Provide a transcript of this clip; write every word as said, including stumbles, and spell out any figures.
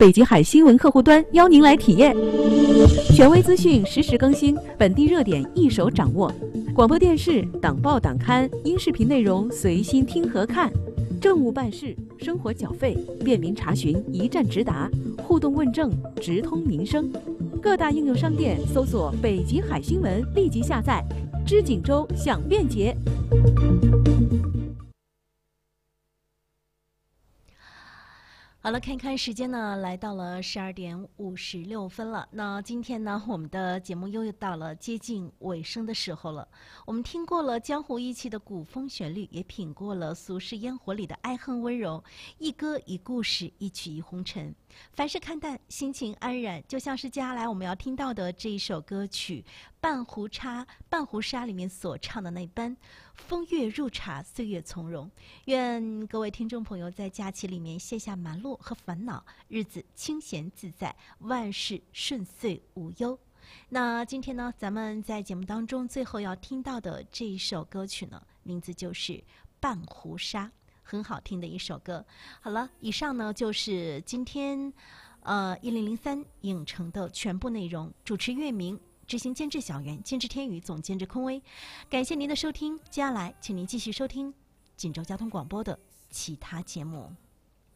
北极海新闻客户端邀您来体验。权威资讯实时更新，本地热点一手掌握。广播电视、党报党刊、音视频内容随心听和看。政务办事、生活缴费，便民查询，一站直达，互动问政，直通民生。各大应用商店搜索“北极海新闻”，立即下载。知锦州享便捷。 好了，看看时间呢，来到了十二点五十六分了。那今天呢，我们的节目又到了接近尾声的时候了。我们听过了江湖义气的古风旋律，也品过了俗世烟火里的爱恨温柔，一歌一故事，一曲一红尘。凡事看淡，心情安然，就像是接下来我们要听到的这一首歌曲《半壶茶半壶纱》里面所唱的那般，风月入茶，岁月从容。愿各位听众朋友在假期里面卸下忙碌和烦恼，日子清闲自在，万事顺遂无忧。那今天呢，咱们在节目当中最后要听到的这一首歌曲呢，名字就是《半壶纱》，很好听的一首歌。好了，以上呢就是今天呃一零零三影城的全部内容。主持月明，执行监制小袁，监制天宇，总监制空威。感谢您的收听，接下来请您继续收听锦州交通广播的其他节目。